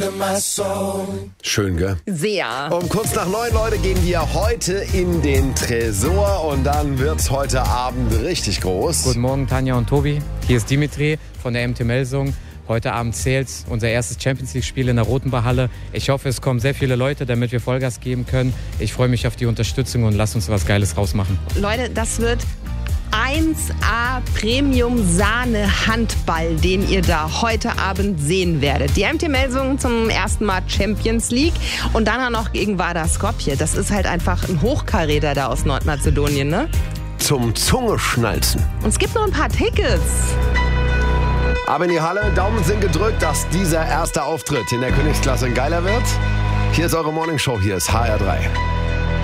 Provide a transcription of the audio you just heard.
Schön, gell? Sehr. Um kurz nach 9, Leute, gehen wir heute in den Tresor und dann wird's heute Abend richtig groß. Guten Morgen, Tanja und Tobi. Hier ist Dimitri von der MT Melsung. Heute Abend zählt unser erstes Champions-League-Spiel in der Rotenbachhalle. Ich hoffe, es kommen sehr viele Leute, damit wir Vollgas geben können. Ich freue mich auf die Unterstützung und lasst uns was Geiles rausmachen. Leute, das wird 1A Premium Sahne Handball, den ihr da heute Abend sehen werdet. Die MT Melsungen zum ersten Mal Champions League und dann auch noch gegen Vardar Skopje. Das ist halt einfach ein Hochkaräter da aus Nordmazedonien, ne? Zum Zungeschnalzen. Und es gibt noch ein paar Tickets. Aber in die Halle, Daumen sind gedrückt, dass dieser erste Auftritt in der Königsklasse ein geiler wird. Hier ist eure Morningshow, hier ist HR3.